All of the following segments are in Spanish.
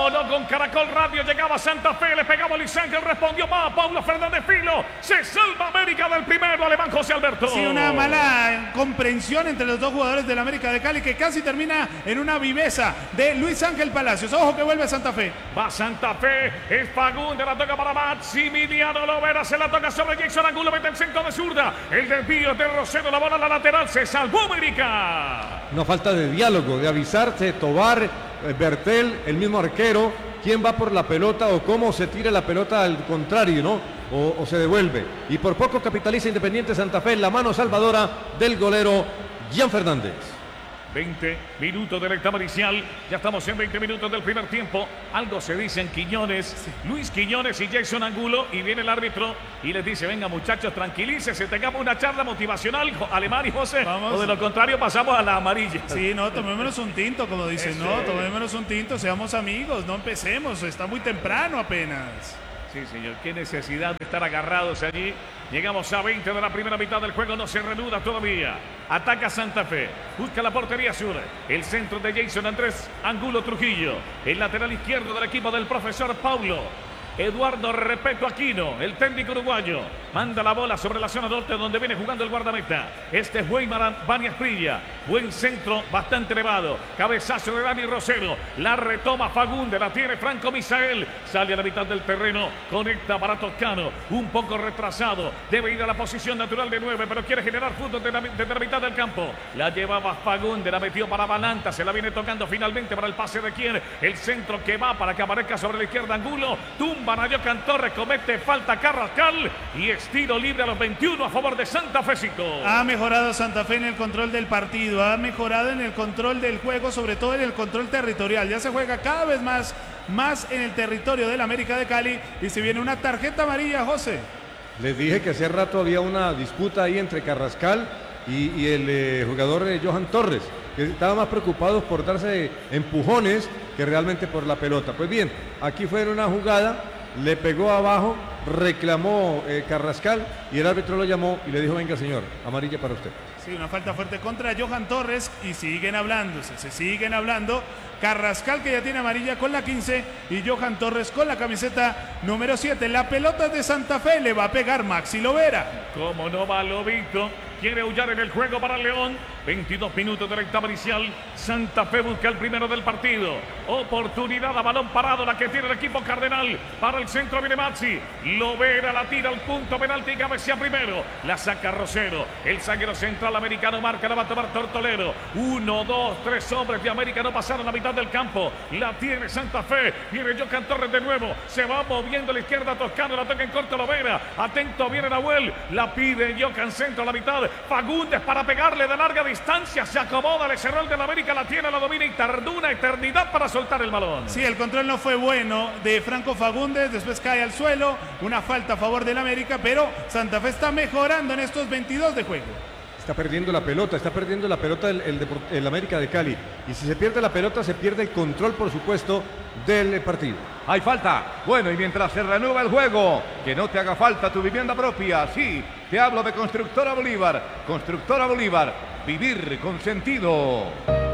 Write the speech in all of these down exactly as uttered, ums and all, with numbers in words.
Cómo no, con Caracol Radio llegaba Santa Fe, le pegaba Luis Ángel, respondió más Paulo Fernández Filo. Se salva América del primero, alemán José Alberto. Sí, una mala comprensión entre los dos jugadores del América de Cali que casi termina en una viveza de Luis Ángel Palacios. Ojo que vuelve Santa Fe. Va Santa Fe, es Fagundes, la toca para Maximiliano Lovera, se la toca sobre Jason Angulo, mete el centro de zurda. El desvío de Rosero, la bola a la lateral, se salvó América. No falta de diálogo, de avisarse, Tobar, Bertel, el mismo arquero, quién va por la pelota o cómo se tira la pelota al contrario, ¿no? O, o se devuelve. Y por poco capitaliza Independiente Santa Fe, la mano salvadora del golero Gian Fernández. veinte minutos de la etapa inicial. Ya estamos en veinte minutos del primer tiempo. Algo se dice en Quiñones, Luis Quiñones y Jason Angulo. Y viene el árbitro y les dice: venga, muchachos, tranquilícense, tengamos una charla motivacional, Alemán y José. Vamos. O de lo contrario pasamos a la amarilla. Sí, no, tomémonos un tinto, como dicen. Eso. No, tomémonos un tinto, seamos amigos, no empecemos, está muy temprano apenas. Sí, señor, qué necesidad de estar agarrados allí. Llegamos a veinte de la primera mitad del juego, no se reanuda todavía. Ataca Santa Fe, busca la portería sur. El centro de Jason Andrés Angulo Trujillo. El lateral izquierdo del equipo del profesor Paulo Eduardo Repeto Aquino, el técnico uruguayo, manda la bola sobre la zona norte donde viene jugando el guardameta. Este es Weimar Banias Prilla. Buen centro, bastante elevado. Cabezazo de Dani Rosero. La retoma Fagundes, la tiene Franco Misael. Sale a la mitad del terreno, conecta para Toscano. Un poco retrasado, debe ir a la posición natural de nueve, pero quiere generar fútbol desde la, desde la mitad del campo. La llevaba Fagundes, la metió para Balanta, se la viene tocando finalmente para el pase de quien. El centro que va para que aparezca sobre la izquierda Angulo. Tumba Nayocan Torres, comete falta Carrascal y estiro libre a los veintiuno a favor de Santa Fécico. Ha mejorado Santa Fe en el control del partido, ha mejorado en el control del juego, sobre todo en el control territorial. Ya se juega cada vez más, más en el territorio del América de Cali y se viene una tarjeta amarilla, José. Les dije que hace rato había una disputa ahí entre Carrascal y, y el eh, jugador eh, Johan Torres, que estaban más preocupados por darse empujones que realmente por la pelota. Pues bien, aquí fue una jugada, le pegó abajo, reclamó eh, Carrascal y el árbitro lo llamó y le dijo: venga señor, amarilla para usted. Sí, una falta fuerte contra Johan Torres y siguen hablándose, se siguen hablando. Carrascal, que ya tiene amarilla con la quince, y Johan Torres con la camiseta número siete. La pelota de Santa Fe, le va a pegar Maxi Lovera. ¿Cómo no va Lobito? Quiere aullar en el juego para León. veintidós minutos de la etapa inicial. Santa Fe busca el primero del partido. Oportunidad a balón parado, la que tiene el equipo cardenal. Para el centro viene Maxi. Lovera la tira al punto penalti y cabecea primero. La saca Rosero. El zaguero central americano marca, la va a tomar Tortolero. Uno, dos, tres hombres de América no pasaron la mitad del campo. La tiene Santa Fe. Viene Johan Torres de nuevo. Se va moviendo a la izquierda Toscano. La toca en corto Lovera. Atento viene Nahuel. La pide Johan centro a la mitad. Fagundes para pegarle de larga distancia. Se acomoda, le cerró el de la América. La tiene, la domina y tardó una eternidad para soltar el balón. Sí, el control no fue bueno de Franco Fagundes. Después cae al suelo. Una falta a favor del América. Pero Santa Fe está mejorando en estos veintidós de juego. Está perdiendo la pelota, está perdiendo la pelota el, el, el América de Cali. Y si se pierde la pelota, se pierde el control, por supuesto, del partido. Hay falta. Bueno, y mientras se reanuda el juego, que no te haga falta tu vivienda propia. Sí, te hablo de Constructora Bolívar. Constructora Bolívar, vivir con sentido.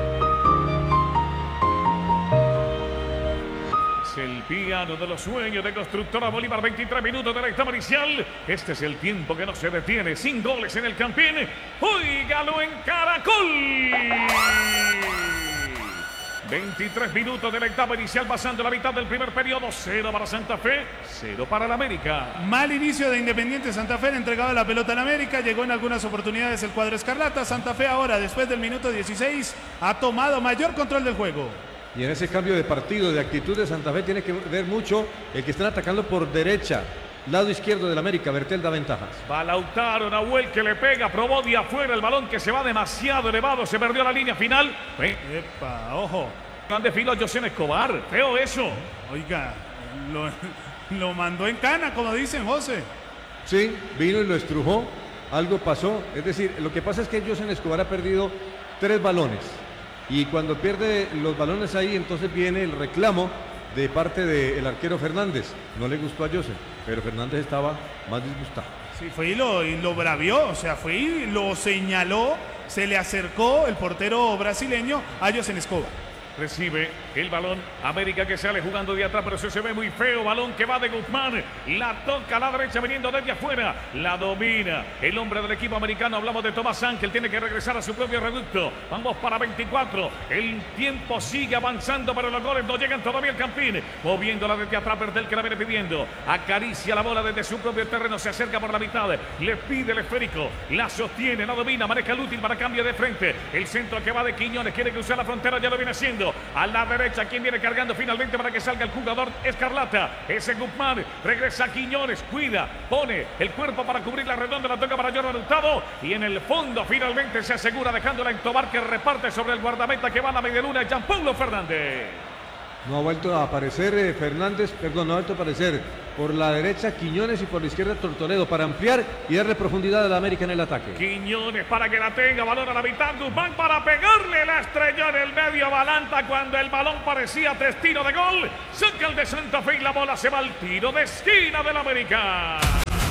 El piano de los sueños de Constructora Bolívar. Veintitrés minutos de la etapa inicial. Este es el tiempo que no se detiene. Sin goles en el Campín. Óigalo en Caracol. veintitrés minutos de la etapa inicial, pasando la mitad del primer periodo. Cero para Santa Fe, cero para el América. Mal inicio de Independiente Santa Fe, le entregaba la pelota al América. Llegó en algunas oportunidades el cuadro escarlata. Santa Fe ahora, después del minuto dieciséis, ha tomado mayor control del juego. Y en ese cambio de partido, de actitud de Santa Fe, tiene que ver mucho el que están atacando por derecha. Lado izquierdo del América, Bertel da ventajas. Va Lautaro, Nahuel que le pega, probó de afuera el balón que se va demasiado elevado, se perdió la línea final. Epa, ojo. De filo a José Escobar, feo eso. Oiga, lo, lo mandó en cana, como dicen, José. Sí, vino y lo estrujó, algo pasó. Es decir, lo que pasa es que José Escobar ha perdido tres balones. Y cuando pierde los balones ahí, entonces viene el reclamo de parte del arquero Fernández. No le gustó a José, pero Fernández estaba más disgustado. Sí, fue y lo, y lo bravió, o sea, fue y lo señaló, se le acercó el portero brasileño a José Escobar. Recibe el balón América, que sale jugando de atrás, pero eso se ve muy feo. Balón que va de Guzmán. La toca a la derecha viniendo desde afuera. La domina el hombre del equipo americano. Hablamos de Tomás Ángel. Tiene que regresar a su propio reducto. Vamos para veinticuatro. El tiempo sigue avanzando, pero los goles no llegan todavía al Campín. Moviéndola desde atrás, Bertel, que la viene pidiendo. Acaricia la bola desde su propio terreno. Se acerca por la mitad. Le pide el esférico. La sostiene, la domina. Maneja el útil para cambio de frente. El centro que va de Quiñones. Quiere cruzar la frontera. Ya lo viene haciendo. A la derecha, quien viene cargando finalmente para que salga el jugador escarlata. Ese Guzmán. Regresa Quiñones. Cuida. Pone el cuerpo para cubrir la redonda. La toca para Jordan Hurtado. Y en el fondo finalmente se asegura dejándola en Tobar, que reparte sobre el guardameta que va a la media luna. Jean Paulo Fernández. No ha vuelto a aparecer eh, Fernández, perdón, no ha vuelto a aparecer por la derecha Quiñones y por la izquierda Tortoredo para ampliar y darle profundidad a la América en el ataque. Quiñones para que la tenga, balón a la mitad, Guzmán para pegarle, la estrelló en el medio Balanta cuando el balón parecía tiro de gol. Saca el de Santa Fe y la bola se va al tiro de esquina del América.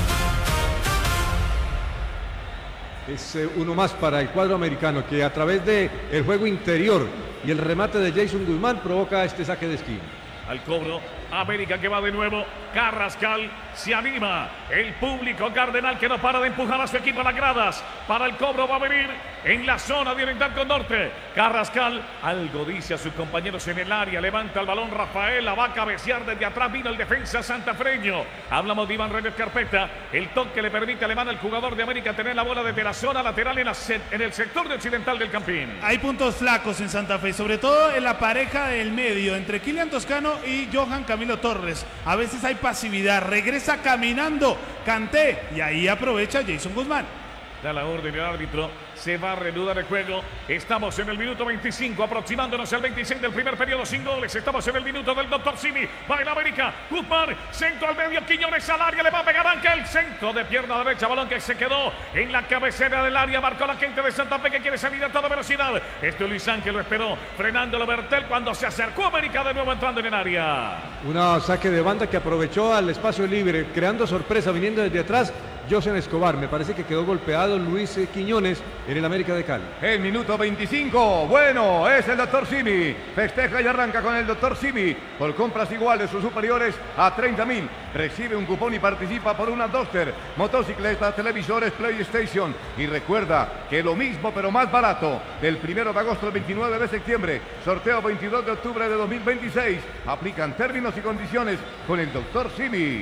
Es eh, uno más para el cuadro americano, que a través de el juego interior y el remate de Jason Guzmán provoca este saque de esquina. Al cobro, América que va de nuevo. Carrascal se anima. El público cardenal que no para de empujar a su equipo a las gradas. Para el cobro va a venir en la zona de Oriental con Norte. Carrascal algo dice a sus compañeros en el área. Levanta el balón Rafael. La va a cabecear desde atrás. Vino el defensa santafreño. Hablamos de Iván Reyes Carpeta. El toque le permite a Alemán, el jugador de América, tener la bola desde la zona lateral en, la, en el sector de occidental del Campín. Hay puntos flacos en Santa Fe, sobre todo en la pareja del medio entre Kylian Toscano y Johan Camilo Torres. A veces hay pasividad, regresa caminando Kanté y ahí aprovecha Jason Guzmán. Da la orden el árbitro, se va a reanudar el juego. Estamos en el minuto veinticinco, aproximándonos al veintiséis del primer periodo sin goles. Estamos en el minuto del doctor Simi. Va en América, Guzmán, centro al medio, Quiñones al área, le va a pegar Ángel. Centro de pierna derecha, balón que se quedó en la cabecera del área. Marcó la gente de Santa Fe que quiere salir a toda velocidad. Este Luis Ángel lo esperó, frenándolo Bertel cuando se acercó América de nuevo entrando en el área. Una saque de banda que aprovechó al espacio libre, creando sorpresa, viniendo desde atrás. José Escobar, me parece que quedó golpeado Luis Quiñones en el América de Cali. El minuto veinticinco, bueno, es el doctor Simi. Festeja y arranca con el doctor Simi. Por compras iguales o superiores a treinta mil. Recibe un cupón y participa por una Duster, motocicletas, televisores, PlayStation. Y recuerda que lo mismo pero más barato. Del primero de agosto al veintinueve de septiembre. Sorteo veintidós de octubre de dos mil veintiséis. Aplican términos y condiciones con el doctor Simi.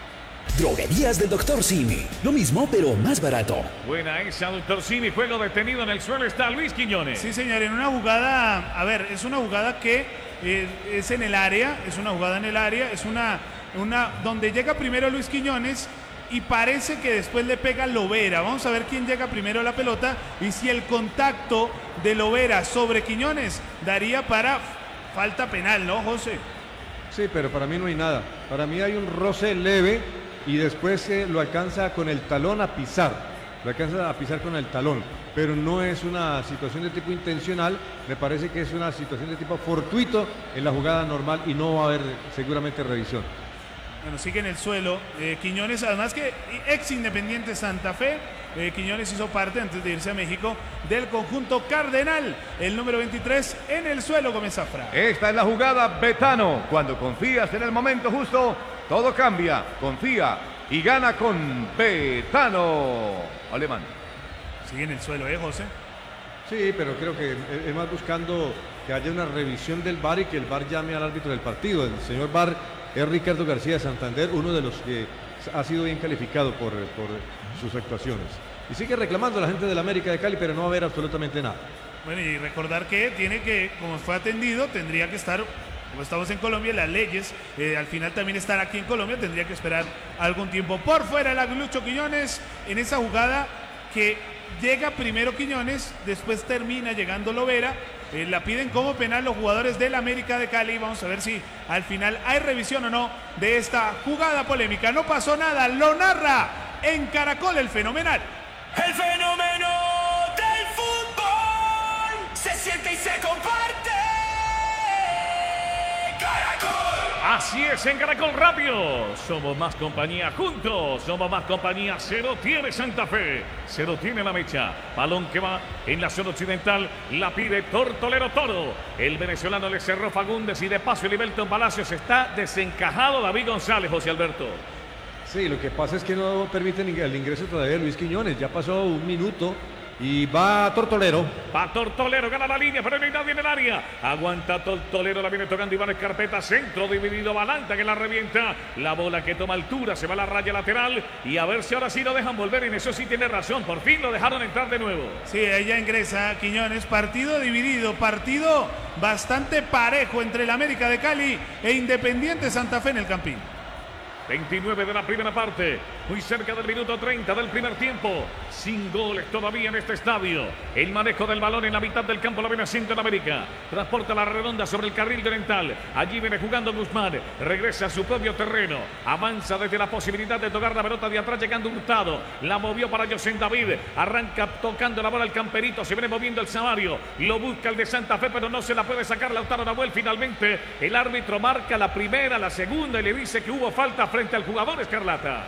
Droguerías del doctor Simi. Lo mismo, pero más barato. Buena esa, doctor Simi. Juego detenido en el suelo está Luis Quiñones. Sí, señor, en una jugada, a ver, es una jugada que eh, es en el área, es una jugada en el área, es una, una donde llega primero Luis Quiñones y parece que después le pega Lovera. Vamos a ver quién llega primero a la pelota y si el contacto de Lovera sobre Quiñones daría para falta penal, ¿no, José? Sí, pero para mí no hay nada. Para mí hay un roce leve y después eh, lo alcanza con el talón a pisar. Lo alcanza a pisar con el talón. Pero no es una situación de tipo intencional. Me parece que es una situación de tipo fortuito en la jugada normal y no va a haber seguramente revisión. Bueno, sigue en el suelo. Eh, Quiñones, además que ex Independiente Santa Fe. Eh, Quiñones hizo parte, antes de irse a México, del conjunto cardenal. El número veintitrés en el suelo, Gómez Zafra. Esta es la jugada Betano. Cuando confías en el momento justo, todo cambia. Confía y gana con Betano. Alemán. Sigue en el suelo, ¿eh, José? Sí, pero creo que es más buscando que haya una revisión del V A R y que el V A R llame al árbitro del partido. El señor V A R es Ricardo García de Santander, uno de los que ha sido bien calificado por, por sus actuaciones. Y sigue reclamando a la gente de la América de Cali, pero no va a haber absolutamente nada. Bueno, y recordar que tiene que, como fue atendido, tendría que estar, como estamos en Colombia, las leyes, eh, al final también estar aquí en Colombia, tendría que esperar algún tiempo. Por fuera el Aguilucho Quiñones en esa jugada que llega primero Quiñones, después termina llegando Lovera. Eh, la piden como penal los jugadores del América de Cali. Vamos a ver si al final hay revisión o no de esta jugada polémica. No pasó nada, lo narra en Caracol el fenomenal. El fenómeno del fútbol se siente y se comparte. Caracol. Así es, en Caracol Radio. Somos más compañía juntos. Somos más compañía. Cero tiene Santa Fe. Cero tiene la mecha. Balón que va en la zona occidental. La pide Tortolero Toro. El venezolano le cerró Fagundes y de paso el Ibelton Palacios está desencajado David González, José Alberto. Sí, lo que pasa es que no permiten el ingreso todavía de Luis Quiñones. Ya pasó un minuto. Y va Tortolero. Va Tortolero, gana la línea, pero no hay nadie en el área. Aguanta Tortolero, la viene tocando Iván Escarpeta. Centro dividido, Balanta que la revienta. La bola que toma altura, se va a la raya lateral. Y a ver si ahora sí lo dejan volver. En eso sí tiene razón, por fin lo dejaron entrar de nuevo. Sí, ella ingresa Quiñones. Partido dividido, partido bastante parejo entre el América de Cali e Independiente Santa Fe en el Campín. veintinueve de la primera parte, muy cerca del minuto treinta del primer tiempo, sin goles todavía en este estadio. El manejo del balón en la mitad del campo la viene haciendo en América. Transporta la redonda sobre el carril oriental. Allí viene jugando Guzmán, regresa a su propio terreno, avanza desde la posibilidad de tocar la pelota de atrás llegando Hurtado. La movió para Josén David, arranca tocando la bola el Camperito, se viene moviendo el Samario, lo busca el de Santa Fe pero no se la puede sacar Lautaro Nahuel. Finalmente el árbitro marca la primera, la segunda y le dice que hubo falta frente al jugador escarlata.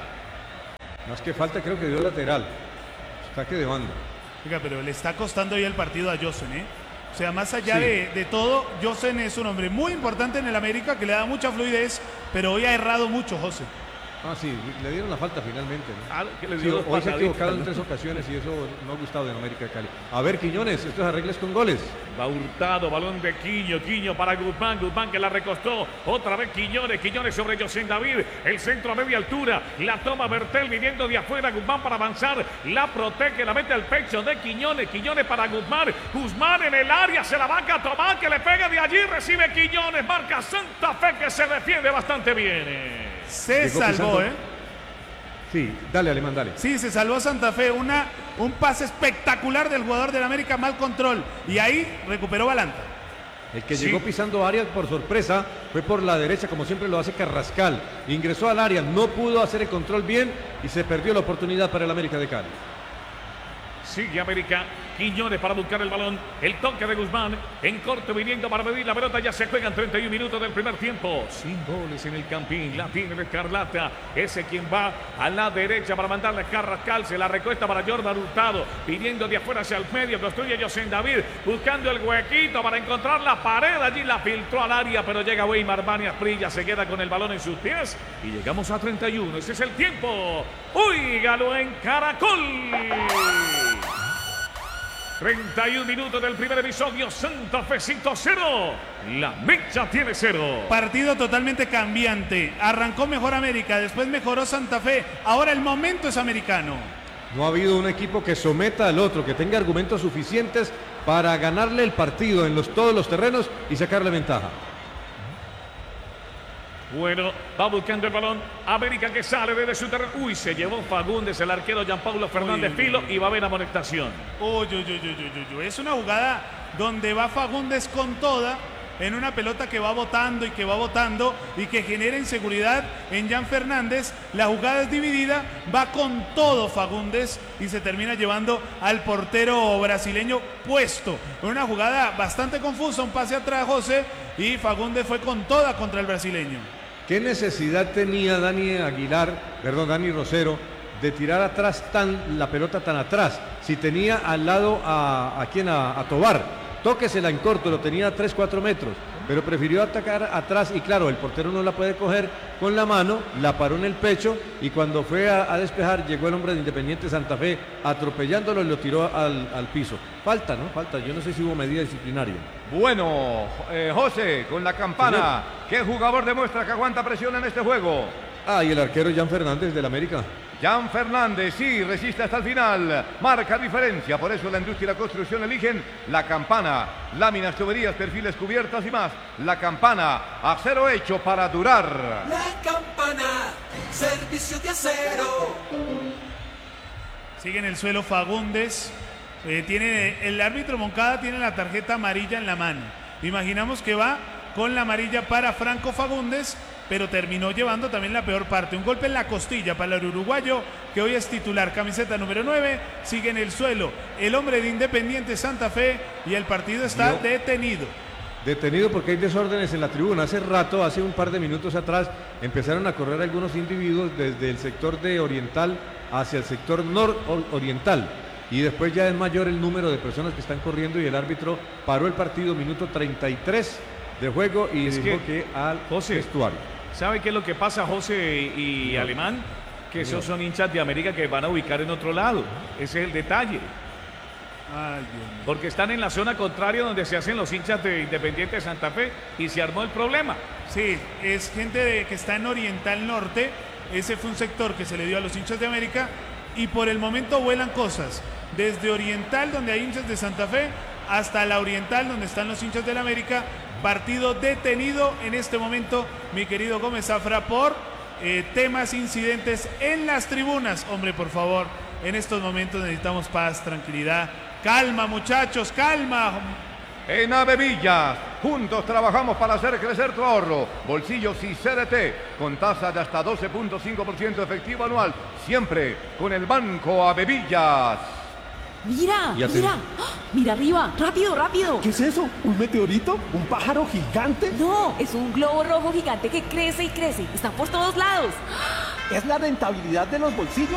Más que falta, creo que dio lateral. Saque de banda. Oiga, pero le está costando hoy el partido a Josen, ¿eh? O sea, más allá Sí. de, de todo, Josen es un hombre muy importante en el América que le da mucha fluidez, pero hoy ha errado mucho, José. Ah, sí, le dieron la falta finalmente, ¿no? Ah, que le Sí, dio dos hoy se ha pataditas, equivocado en ¿no? tres ocasiones y eso no ha gustado en América de Cali. A ver, Quiñones, estos arregles con goles. Va Hurtado, balón de Quiño, Quiño para Guzmán, Guzmán que la recostó, otra vez Quiñones, Quiñones sobre José David, el centro a media altura, la toma Bertel viniendo de afuera, Guzmán para avanzar, la protege, la mete al pecho de Quiñones, Quiñones para Guzmán, Guzmán en el área, se la banca a Tomás que le pega de allí, recibe Quiñones, marca Santa Fe que se defiende bastante bien. Se Llegó salvó, pisando. ¿eh? Sí, dale, Alemán, dale. Sí, se salvó Santa Fe. Una, un pase espectacular del jugador del América, mal control. Y ahí recuperó Balanta. El que Sí. llegó pisando área por sorpresa fue por la derecha, como siempre lo hace Carrascal. Ingresó al área, no pudo hacer el control bien y se perdió la oportunidad para el América de Cali. Sigue América, Quiñones para buscar el balón, el toque de Guzmán, en corto viniendo para medir la pelota, ya se juegan treinta y un minutos del primer tiempo, sin goles en el Campín, la tiene el Escarlata, ese quien va a la derecha para mandarle a Carrascal, se la recuesta para Jordan Hurtado, viniendo de afuera hacia el medio, construye José David, buscando el huequito para encontrar la pared, allí la filtró al área, pero llega Weimar Banias Prilla, se queda con el balón en sus pies, y llegamos a treinta y uno, ese es el tiempo, ¡Óigalo en Caracol! treinta y un minutos del primer episodio, Santa Fecito cero, la mecha tiene cero. Partido totalmente cambiante. Arrancó mejor América, después mejoró Santa Fe. Ahora el momento es americano. No ha habido un equipo que someta al otro, que tenga argumentos suficientes para ganarle el partido en los, todos los terrenos y sacarle ventaja. Bueno, va buscando el balón, América que sale desde su terreno. Uy, se llevó Fagundes, el arquero Gianpaulo Fernández Uy, uy, Filo uy. y va a haber amonestación. Uy, uy, uy, uy, uy, uy, uy. Es una jugada donde va Fagundes con toda en una pelota que va botando y que va botando y que genera inseguridad en Jan Fernández. La jugada es dividida, va con todo Fagundes y se termina llevando al portero brasileño puesto. Una jugada bastante confusa, un pase atrás, José, y Fagundes fue con toda contra el brasileño. ¿Qué necesidad tenía Dani Aguilar, perdón, Dani Rosero, de tirar atrás tan la pelota tan atrás? Si tenía al lado a, a quién, a, a Tobar, tóquesela en corto, lo tenía a tres, cuatro metros, pero prefirió atacar atrás y claro, el portero no la puede coger con la mano, la paró en el pecho y cuando fue a, a despejar llegó el hombre de Independiente Santa Fe atropellándolo y lo tiró al, al piso. Falta, ¿no? Falta, yo no sé si hubo medida disciplinaria. Bueno, eh, José, con la campana, ¿qué jugador demuestra que aguanta presión en este juego? Ah, y el arquero Jan Fernández del América. Jan Fernández, sí, resiste hasta el final, marca diferencia, por eso la industria y la construcción eligen la campana, láminas, tuberías, perfiles, cubiertas y más. La campana, acero hecho para durar. La campana, servicio de acero. Sigue en el suelo Fagundes. Eh, tiene, el árbitro Moncada tiene la tarjeta amarilla en la mano. Imaginamos que va con la amarilla para Franco Fagundes, pero terminó llevando también la peor parte. Un golpe en la costilla para el uruguayo, que hoy es titular. Camiseta número nueve, sigue en el suelo el hombre de Independiente Santa Fe y el partido está Dio. detenido. detenido porque hay desórdenes en la tribuna. Hace rato, hace un par de minutos atrás, empezaron a correr algunos individuos desde el sector de oriental hacia el sector nororiental. Y después ya es mayor el número de personas que están corriendo y el árbitro paró el partido, minuto treinta y tres de juego y Es dijo que, que, al José, vestuario. ¿Sabe qué es lo que pasa, José y No. Alemán? Que esos No. son hinchas de América que van a ubicar en otro lado. Ese es el detalle. Ay, Dios mío. Porque están en la zona contraria donde se hacen los hinchas de Independiente de Santa Fe y se armó el problema. Sí, es gente de- que está en Oriental Norte. Ese fue un sector que se le dio a los hinchas de América y por el momento vuelan cosas. Desde Oriental, donde hay hinchas de Santa Fe, hasta la Oriental, donde están los hinchas del América. Partido detenido en este momento, mi querido Gómez Zafra, por eh, temas, incidentes en las tribunas. Hombre, por favor, en estos momentos necesitamos paz, tranquilidad. Calma, muchachos, calma. En Avevillas, juntos trabajamos para hacer crecer tu ahorro. Bolsillos y C D T, con tasa de hasta doce punto cinco por ciento efectivo anual, siempre con el Banco Avevillas. Mira, Ya te- mira, ¡Ah! Mira arriba, rápido, rápido. ¿Qué es eso? ¿Un meteorito? ¿Un pájaro gigante? No, es un globo rojo gigante que crece y crece. Está por todos lados. ¿Es la rentabilidad de los bolsillos?